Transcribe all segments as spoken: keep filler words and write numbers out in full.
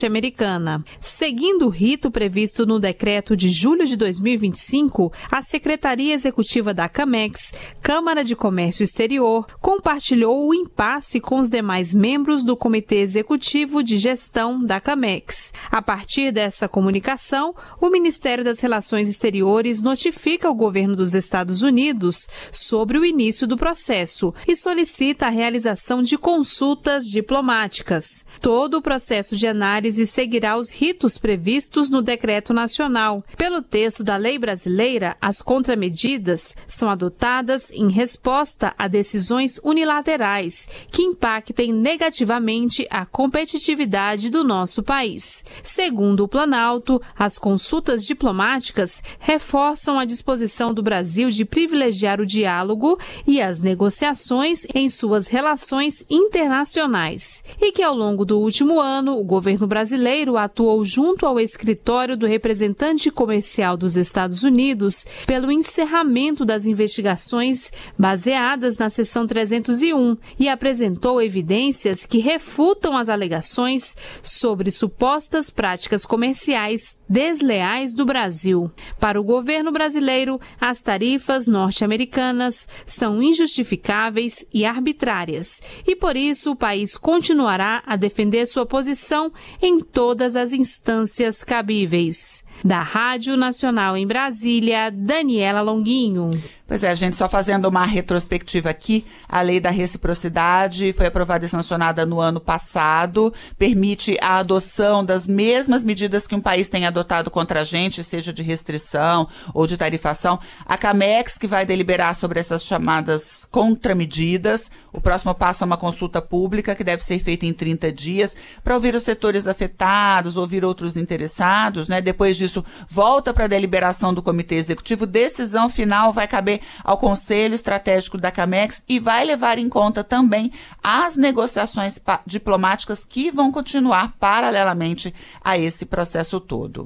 Americana. Seguindo o rito previsto no decreto de julho de dois mil e vinte e cinco, a Secretaria Executiva da Camex, Câmara de Comércio Exterior, compartilhou o impasse com os demais membros do Comitê Executivo de Gestão da Camex. A partir dessa comunicação, o Ministério das Relações Exteriores notifica o governo dos Estados Unidos sobre o início do processo e solicita a realização de consultas diplomáticas. Todo o processo de análise seguirá os ritos previstos no Decreto Nacional. Pelo texto da lei brasileira, as contramedidas são adotadas em resposta a decisões unilaterais que impactem negativamente a competitividade do nosso país. Segundo o Planalto, as consultas diplomáticas reforçam a disposição do Brasil de privilegiar o diálogo e as negociações em suas relações internacionais, e que ao longo do último ano o governo brasileiro atuou junto ao escritório do representante comercial dos Estados Unidos pelo encerramento das investigações baseadas na seção trezentos e um e apresentou evidências que refutam as alegações sobre supostas práticas comerciais desleais do Brasil. Para o governo brasileiro, as tarifas norte-americanas são injustificáveis e arbitrárias, e por isso o país continuará a defender sua posição em todas as instâncias cabíveis. Da Rádio Nacional em Brasília, Daniela Longuinho. Pois é, gente, só fazendo uma retrospectiva aqui, a lei da reciprocidade foi aprovada e sancionada no ano passado, permite a adoção das mesmas medidas que um país tem adotado contra a gente, seja de restrição ou de tarifação. A Camex, que vai deliberar sobre essas chamadas contramedidas. O próximo passo é uma consulta pública que deve ser feita em trinta dias para ouvir os setores afetados, ouvir outros interessados, né? Depois disso, volta para a deliberação do Comitê Executivo. Decisão final vai caber ao Conselho Estratégico da Camex e vai levar em conta também as negociações diplomáticas que vão continuar paralelamente a esse processo todo.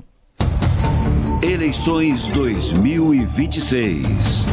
Eleições dois mil e vinte e seis.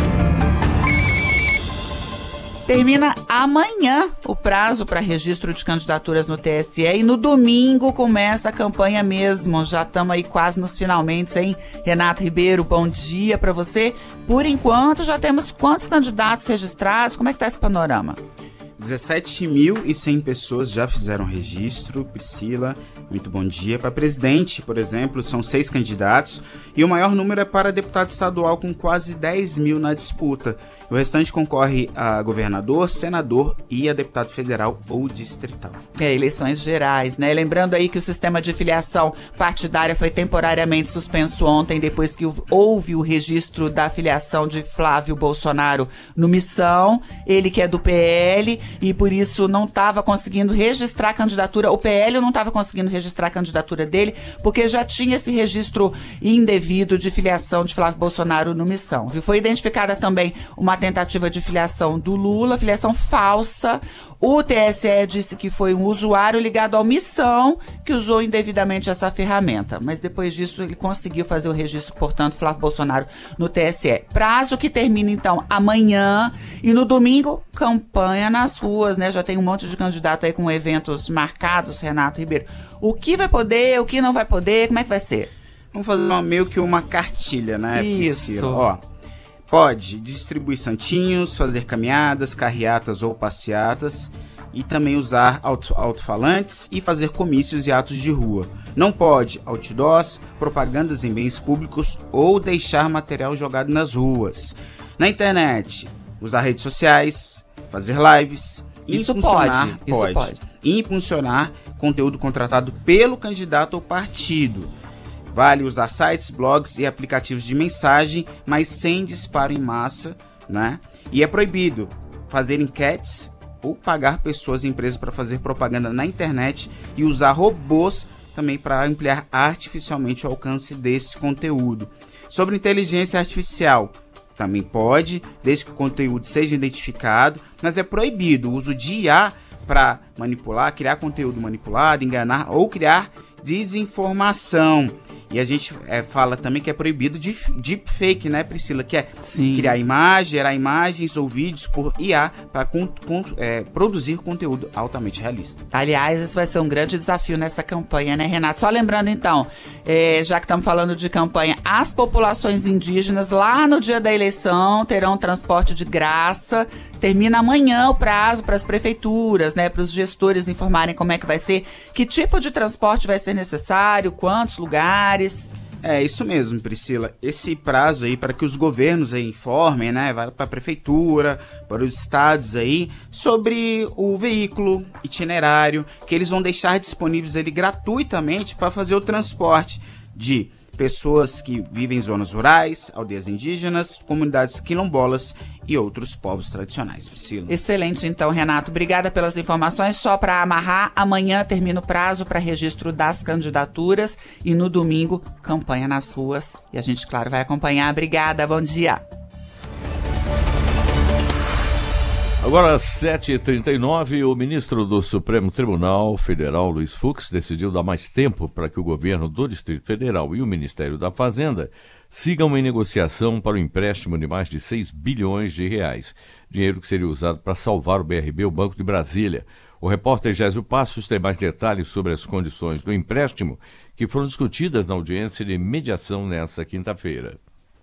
Termina amanhã o prazo para registro de candidaturas no T S E e no domingo começa a campanha mesmo. Já estamos aí quase nos finalmente, hein? Renato Ribeiro, bom dia para você. Por enquanto já temos quantos candidatos registrados? Como é que está esse panorama? dezessete mil e cem pessoas já fizeram registro. Priscila, muito bom dia. Para presidente, por exemplo, são seis candidatos e o maior número é para deputado estadual, com quase dez mil na disputa. O restante concorre a governador, senador e a deputado federal ou distrital. É, eleições gerais, né? Lembrando aí que o sistema de filiação partidária foi temporariamente suspenso ontem, depois que houve o registro da filiação de Flávio Bolsonaro no Missão, ele que é do P L, e por isso não estava conseguindo registrar a candidatura. O P L não estava conseguindo registrar a candidatura dele, porque já tinha esse registro indevido de filiação de Flávio Bolsonaro no Missão. Foi identificada também uma tentativa de filiação do Lula, filiação falsa. O T S E disse que foi um usuário ligado ao Missão que usou indevidamente essa ferramenta. Mas depois disso ele conseguiu fazer o registro, portanto, Flávio Bolsonaro no T S E. Prazo que termina, então, amanhã. E no domingo, campanha nas ruas, né? Já tem um monte de candidato aí com eventos marcados, Renato Ribeiro. O que vai poder, o que não vai poder, como é que vai ser? Vamos fazer uma, meio que uma cartilha, né, Isso. Priscila? Ó, pode distribuir santinhos, fazer caminhadas, carreatas ou passeatas e também usar alto, alto-falantes e fazer comícios e atos de rua. Não pode outdoors, propagandas em bens públicos ou deixar material jogado nas ruas. Na internet, usar redes sociais, fazer lives, Isso impulsionar, pode, isso pode, pode. impulsionar conteúdo contratado pelo candidato ou partido. Vale usar sites, blogs e aplicativos de mensagem, mas sem disparo em massa, né? E é proibido fazer enquetes ou pagar pessoas e empresas para fazer propaganda na internet e usar robôs também para ampliar artificialmente o alcance desse conteúdo. Sobre inteligência artificial, também pode, desde que o conteúdo seja identificado, mas é proibido o uso de I A para manipular, criar conteúdo manipulado, enganar ou criar desinformação. E a gente é, fala também que é proibido de deepfake, né, Priscila? Que é Sim. criar imagem, gerar imagens ou vídeos por I A para con- con- é, produzir conteúdo altamente realista. Aliás, isso vai ser um grande desafio nessa campanha, né, Renato? Só lembrando, então, é, já que estamos falando de campanha, as populações indígenas, lá no dia da eleição, terão transporte de graça. Termina amanhã o prazo para as prefeituras, né, para os gestores informarem como é que vai ser, que tipo de transporte vai ser necessário, quantos lugares. É isso mesmo, Priscila. Esse prazo aí para que os governos aí informem, né, vai para a prefeitura, para os estados aí, sobre o veículo, itinerário, que eles vão deixar disponíveis ali gratuitamente para fazer o transporte de pessoas que vivem em zonas rurais, aldeias indígenas, comunidades quilombolas e outros povos tradicionais, Priscila. Excelente, então, Renato. Obrigada pelas informações. Só para amarrar, amanhã termina o prazo para registro das candidaturas e no domingo, campanha nas ruas. E a gente, claro, vai acompanhar. Obrigada, bom dia. Agora, às sete e trinta e nove, o ministro do Supremo Tribunal Federal, Luiz Fux, decidiu dar mais tempo para que o governo do Distrito Federal e o Ministério da Fazenda sigam em negociação para o empréstimo de mais de seis bilhões de reais, dinheiro que seria usado para salvar o B R B, o Banco de Brasília. O repórter Gésio Passos tem mais detalhes sobre as condições do empréstimo que foram discutidas na audiência de mediação nesta quinta-feira.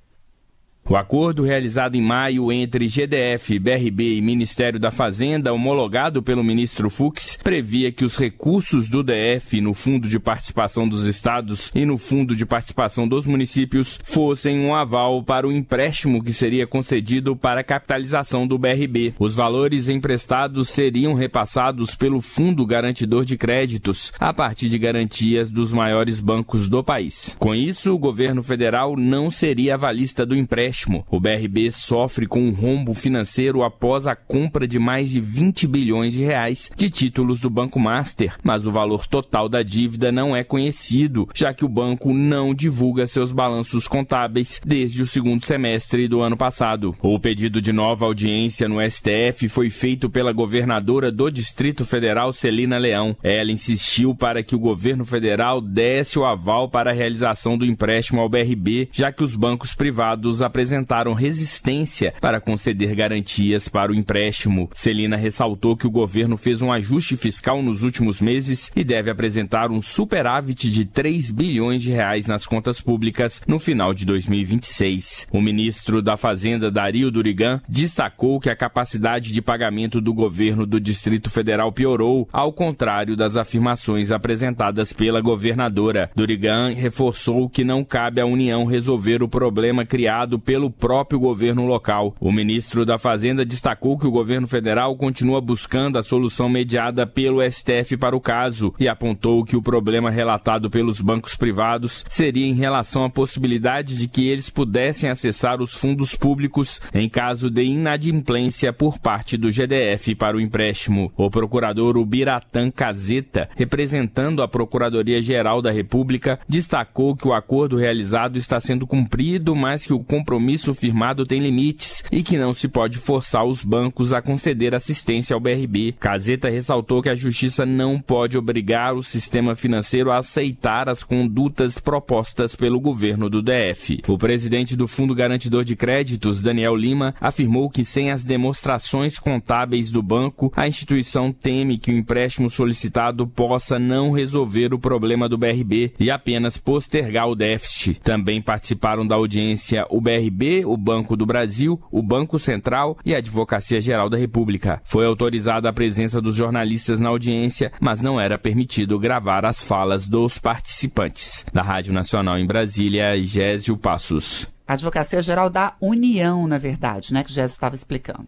O acordo realizado em maio entre G D F, B R B e Ministério da Fazenda, homologado pelo ministro Fux, previa que os recursos do D F no Fundo de Participação dos Estados e no Fundo de Participação dos Municípios fossem um aval para o empréstimo que seria concedido para a capitalização do B R B. Os valores emprestados seriam repassados pelo Fundo Garantidor de Créditos, a partir de garantias dos maiores bancos do país. Com isso, o governo federal não seria avalista do empréstimo. O B R B sofre com um rombo financeiro após a compra de mais de vinte bilhões de reais de títulos do Banco Master, mas o valor total da dívida não é conhecido, já que o banco não divulga seus balanços contábeis desde o segundo semestre do ano passado. O pedido de nova audiência no S T F foi feito pela governadora do Distrito Federal, Celina Leão. Ela insistiu para que o governo federal desse o aval para a realização do empréstimo ao B R B, já que os bancos privados apresentaram apresentaram resistência para conceder garantias para o empréstimo. Celina ressaltou que o governo fez um ajuste fiscal nos últimos meses e deve apresentar um superávit de três bilhões de reais nas contas públicas no final de dois mil e vinte e seis. O ministro da Fazenda, Dario Durigan, destacou que a capacidade de pagamento do governo do Distrito Federal piorou, ao contrário das afirmações apresentadas pela governadora. Durigan reforçou que não cabe à União resolver o problema criado pelo próprio governo local. O ministro da Fazenda destacou que o governo federal continua buscando a solução mediada pelo S T F para o caso e apontou que o problema relatado pelos bancos privados seria em relação à possibilidade de que eles pudessem acessar os fundos públicos em caso de inadimplência por parte do G D F para o empréstimo. O procurador Ubiratã Caseta, representando a Procuradoria-Geral da República, destacou que o acordo realizado está sendo cumprido, mas que o compromisso firmado tem limites e que não se pode forçar os bancos a conceder assistência ao B R B. Caseta ressaltou que a Justiça não pode obrigar o sistema financeiro a aceitar as condutas propostas pelo governo do D F. O presidente do Fundo Garantidor de Créditos, Daniel Lima, afirmou que sem as demonstrações contábeis do banco, a instituição teme que o empréstimo solicitado possa não resolver o problema do B R B e apenas postergar o déficit. Também participaram da audiência o B R B, o Banco do Brasil, o Banco Central e a Advocacia Geral da República. Foi autorizada a presença dos jornalistas na audiência, mas não era permitido gravar as falas dos participantes. Da Rádio Nacional em Brasília, Gésio Passos. A Advocacia Geral da União, na verdade, né, que o Gésio estava explicando.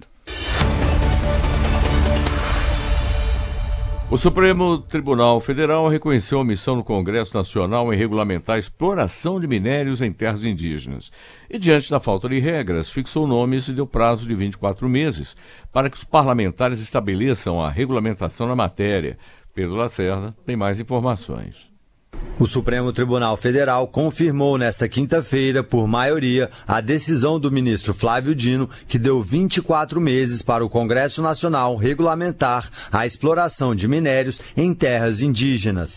O Supremo Tribunal Federal reconheceu a omissão no Congresso Nacional em regulamentar a exploração de minérios em terras indígenas. E, diante da falta de regras, fixou nomes e deu prazo de vinte e quatro meses para que os parlamentares estabeleçam a regulamentação na matéria. Pedro Lacerda tem mais informações. O Supremo Tribunal Federal confirmou nesta quinta-feira, por maioria, a decisão do ministro Flávio Dino, que deu vinte e quatro meses para o Congresso Nacional regulamentar a exploração de minérios em terras indígenas.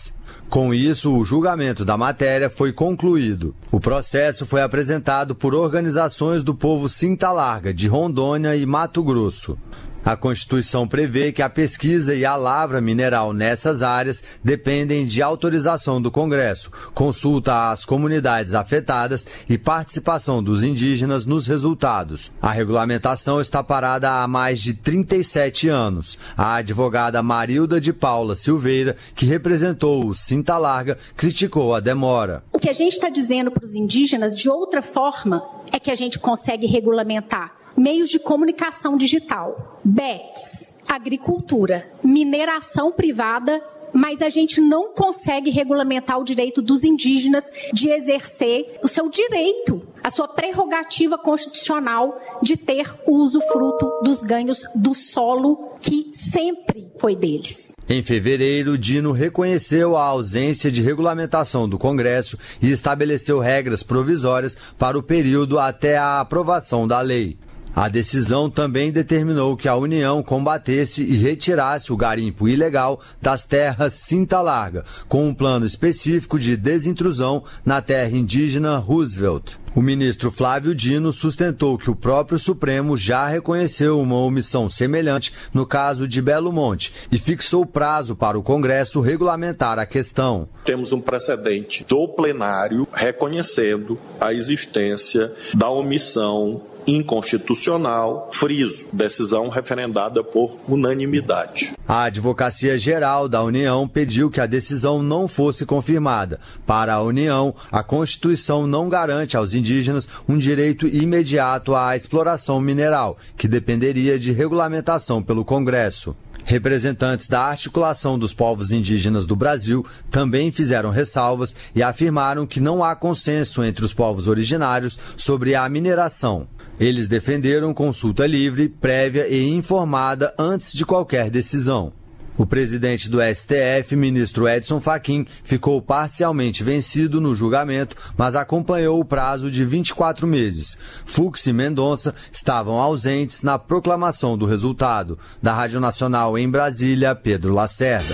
Com isso, o julgamento da matéria foi concluído. O processo foi apresentado por organizações do povo Cinta Larga, de Rondônia e Mato Grosso. A Constituição prevê que a pesquisa e a lavra mineral nessas áreas dependem de autorização do Congresso, consulta às comunidades afetadas e participação dos indígenas nos resultados. A regulamentação está parada há mais de trinta e sete anos. A advogada Marilda de Paula Silveira, que representou o Cinta Larga, criticou a demora. O que a gente está dizendo para os indígenas, de outra forma, é que a gente consegue regulamentar meios de comunicação digital, B E Ts, agricultura, mineração privada, mas a gente não consegue regulamentar o direito dos indígenas de exercer o seu direito, a sua prerrogativa constitucional de ter o usufruto dos ganhos do solo que sempre foi deles. Em fevereiro, Dino reconheceu a ausência de regulamentação do Congresso e estabeleceu regras provisórias para o período até a aprovação da lei. A decisão também determinou que a União combatesse e retirasse o garimpo ilegal das terras Cinta Larga, com um plano específico de desintrusão na terra indígena Roosevelt. O ministro Flávio Dino sustentou que o próprio Supremo já reconheceu uma omissão semelhante no caso de Belo Monte e fixou prazo para o Congresso regulamentar a questão. Temos um precedente do plenário reconhecendo a existência da omissão inconstitucional, friso, decisão referendada por unanimidade. A Advocacia Geral da União pediu que a decisão não fosse confirmada. Para a União, a Constituição não garante aos indígenas um direito imediato à exploração mineral, que dependeria de regulamentação pelo Congresso. Representantes da Articulação dos Povos Indígenas do Brasil também fizeram ressalvas e afirmaram que não há consenso entre os povos originários sobre a mineração. Eles defenderam consulta livre, prévia e informada antes de qualquer decisão. O presidente do S T F, ministro Edson Fachin, ficou parcialmente vencido no julgamento, mas acompanhou o prazo de vinte e quatro meses. Fux e Mendonça estavam ausentes na proclamação do resultado. Da Rádio Nacional em Brasília, Pedro Lacerda.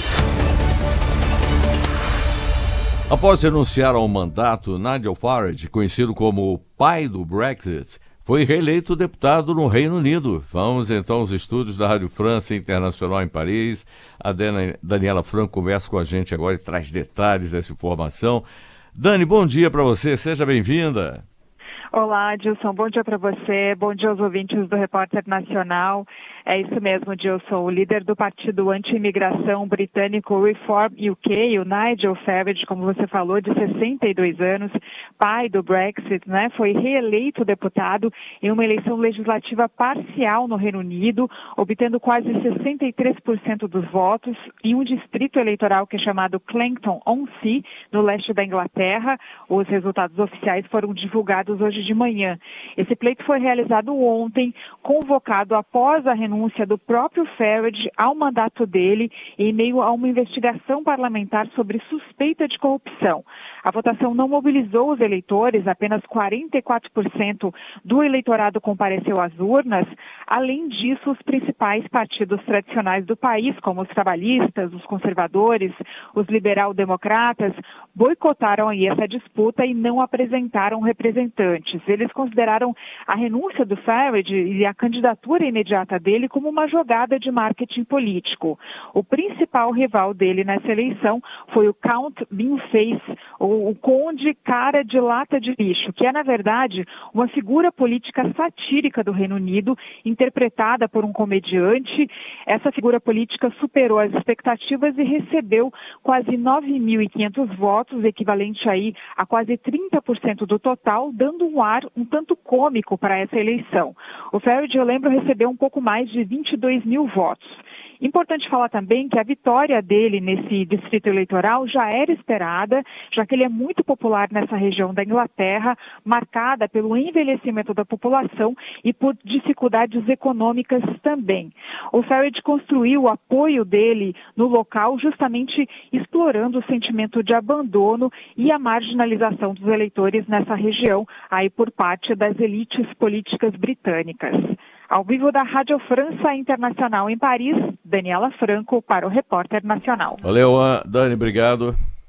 Após renunciar ao mandato, Nigel Farage, conhecido como o pai do Brexit, foi reeleito deputado no Reino Unido. Vamos então aos estúdios da Rádio França Internacional em Paris. A Daniela Franco conversa com a gente agora e traz detalhes dessa informação. Dani, bom dia para você, seja bem-vinda. Olá, Dilson, bom dia para você, bom dia aos ouvintes do Repórter Nacional. É isso mesmo, Dilson, o líder do partido anti-imigração britânico Reform U K, o Nigel Farage, como você falou, de sessenta e dois anos, pai do Brexit, né, foi reeleito deputado em uma eleição legislativa parcial no Reino Unido, obtendo quase sessenta e três por cento dos votos em um distrito eleitoral que é chamado Clacton-on-Sea, no leste da Inglaterra. Os resultados oficiais foram divulgados hoje de manhã. Esse pleito foi realizado ontem, convocado após a renúncia do próprio Farage ao mandato dele em meio a uma investigação parlamentar sobre suspeita de corrupção. A votação não mobilizou os eleitores, apenas quarenta e quatro por cento do eleitorado compareceu às urnas. Além disso, os principais partidos tradicionais do país, como os trabalhistas, os conservadores, os liberal-democratas, boicotaram aí essa disputa e não apresentaram representantes. Eles consideraram a renúncia do Farage e a candidatura imediata dele como uma jogada de marketing político. O principal rival dele nessa eleição foi o Count Beanface, o, o conde cara de lata de lixo, que é, na verdade, uma figura política satírica do Reino Unido, interpretada por um comediante. Essa figura política superou as expectativas e recebeu quase nove mil e quinhentos votos, equivalente aí a quase trinta por cento do total, dando um ar um tanto cômico para essa eleição. O Farage, eu lembro, recebeu um pouco mais de vinte e dois mil votos. Importante falar também que a vitória dele nesse distrito eleitoral já era esperada, já que ele é muito popular nessa região da Inglaterra, marcada pelo envelhecimento da população e por dificuldades econômicas também. O Farage construiu o apoio dele no local justamente explorando o sentimento de abandono e a marginalização dos eleitores nessa região, aí por parte das elites políticas britânicas. Ao vivo da Rádio França Internacional em Paris, Daniela Franco para o Repórter Nacional. Valeu, Dani, obrigado.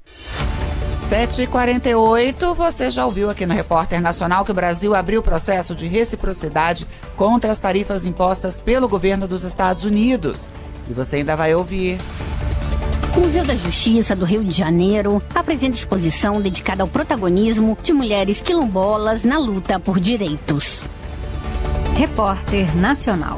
sete e quarenta e oito, você já ouviu aqui no Repórter Nacional que o Brasil abriu processo de reciprocidade contra as tarifas impostas pelo governo dos Estados Unidos. E você ainda vai ouvir. O Museu da Justiça do Rio de Janeiro apresenta exposição dedicada ao protagonismo de mulheres quilombolas na luta por direitos. Repórter Nacional.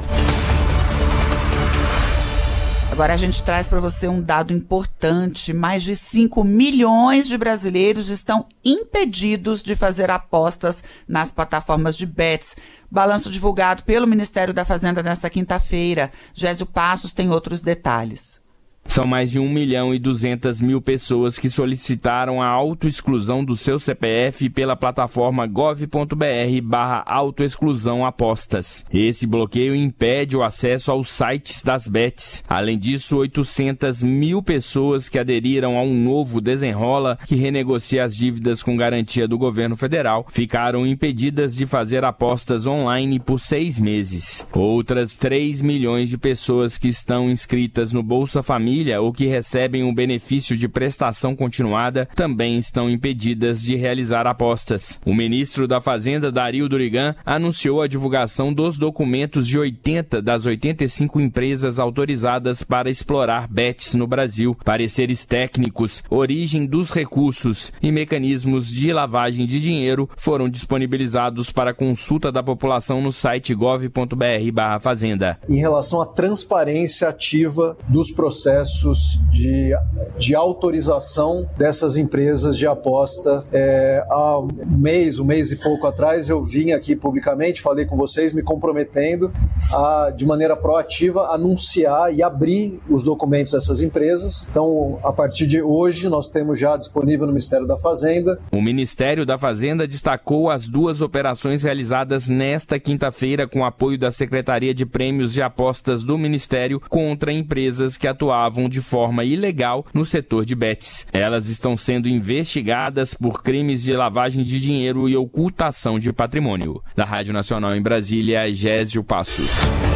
Agora a gente traz para você um dado importante. Mais de cinco milhões de brasileiros estão impedidos de fazer apostas nas plataformas de bets. Balanço divulgado pelo Ministério da Fazenda nesta quinta-feira. Gésio Passos tem outros detalhes. São mais de um milhão e duzentas mil pessoas que solicitaram a autoexclusão do seu C P F pela plataforma gov.br barra autoexclusão apostas. Esse bloqueio impede o acesso aos sites das bets. Além disso, oitocentas mil pessoas que aderiram a um novo Desenrola, que renegocia as dívidas com garantia do governo federal, ficaram impedidas de fazer apostas online por seis meses. Outras três milhões de pessoas que estão inscritas no Bolsa Família ou que recebem um benefício de prestação continuada também estão impedidas de realizar apostas. O ministro da Fazenda, Dario Durigan, anunciou a divulgação dos documentos de oitenta das oitenta e cinco empresas autorizadas para explorar bets no Brasil, pareceres técnicos, origem dos recursos e mecanismos de lavagem de dinheiro foram disponibilizados para consulta da população no site gov.br barra Fazenda. Em relação à transparência ativa dos processos De, de autorização dessas empresas de aposta. É, há um mês, um mês e pouco atrás, eu vim aqui publicamente, falei com vocês, me comprometendo a, de maneira proativa, anunciar e abrir os documentos dessas empresas. Então, a partir de hoje, nós temos já disponível no Ministério da Fazenda. O Ministério da Fazenda destacou as duas operações realizadas nesta quinta-feira com apoio da Secretaria de Prêmios de Apostas do Ministério contra empresas que atuavam de forma ilegal no setor de bets. Elas estão sendo investigadas por crimes de lavagem de dinheiro e ocultação de patrimônio. Da Rádio Nacional em Brasília, Gésio Passos.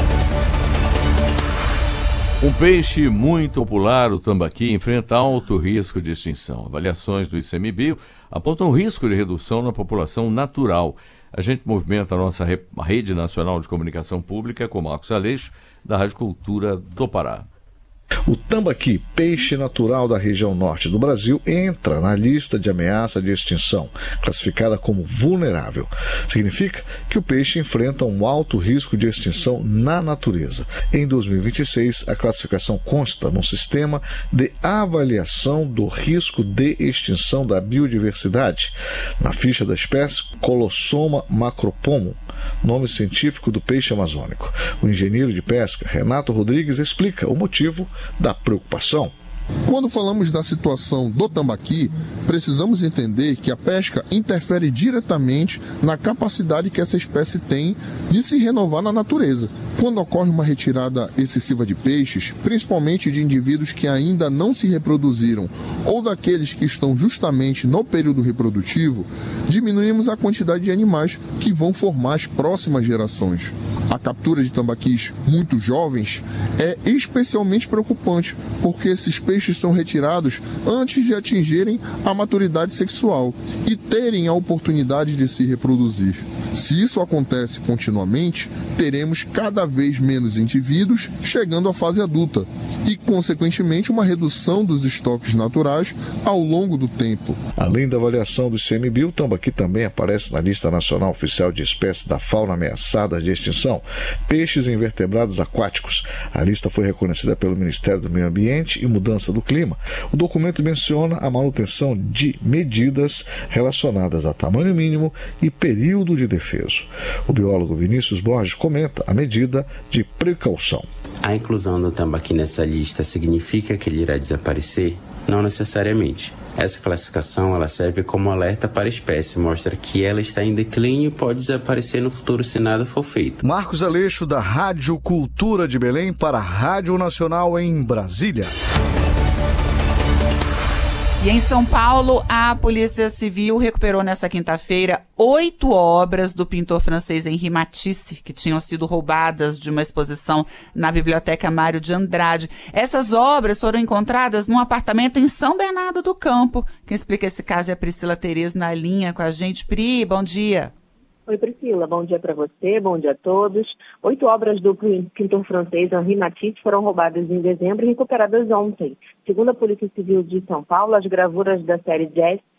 Um peixe muito popular, o tambaqui, enfrenta alto risco de extinção. Avaliações do ICMBio apontam risco de redução na população natural. A gente movimenta a nossa rede nacional de comunicação pública com Marcos Aleixo, da Rádio Cultura do Pará. O tambaqui, peixe natural da região norte do Brasil, entra na lista de ameaça de extinção, classificada como vulnerável. Significa que o peixe enfrenta um alto risco de extinção na natureza. Em dois mil e vinte e seis, a classificação consta num sistema de avaliação do risco de extinção da biodiversidade, na ficha da espécie Colossoma macropomum, nome científico do peixe amazônico. O engenheiro de pesca, Renato Rodrigues, explica o motivo da preocupação. Quando falamos da situação do tambaqui, precisamos entender que a pesca interfere diretamente na capacidade que essa espécie tem de se renovar na natureza. Quando ocorre uma retirada excessiva de peixes, principalmente de indivíduos que ainda não se reproduziram ou daqueles que estão justamente no período reprodutivo, diminuímos a quantidade de animais que vão formar as próximas gerações. A captura de tambaquis muito jovens é especialmente preocupante, porque esses peixes são retirados antes de atingirem a maturidade sexual e terem a oportunidade de se reproduzir. Se isso acontece continuamente, teremos cada vez menos indivíduos chegando à fase adulta e, consequentemente, uma redução dos estoques naturais ao longo do tempo. Além da avaliação do ICMBio, o tambaqui também aparece na lista nacional oficial de espécies da fauna ameaçadas de extinção, peixes e invertebrados aquáticos. A lista foi reconhecida pelo Ministério do Meio Ambiente e Mudança do Clima. O documento menciona a manutenção de medidas relacionadas a tamanho mínimo e período de defeso. O biólogo Vinícius Borges comenta a medida de precaução. A inclusão do tambaqui nessa lista significa que ele irá desaparecer? Não necessariamente. Essa classificação ela serve como alerta para a espécie, mostra que ela está em declínio e pode desaparecer no futuro se nada for feito. Marcos Aleixo, da Rádio Cultura de Belém, para a Rádio Nacional em Brasília. E em São Paulo, a Polícia Civil recuperou nesta quinta-feira oito obras do pintor francês Henri Matisse, que tinham sido roubadas de uma exposição na Biblioteca Mário de Andrade. Essas obras foram encontradas num apartamento em São Bernardo do Campo. Quem explica esse caso é a Priscila Terezo na linha com a gente. Pri, bom dia. Oi, Priscila, bom dia para você, bom dia a todos. Oito obras do pintor francês Henri Matisse foram roubadas em dezembro e recuperadas ontem. Segundo a Polícia Civil de São Paulo, as gravuras da série Jazz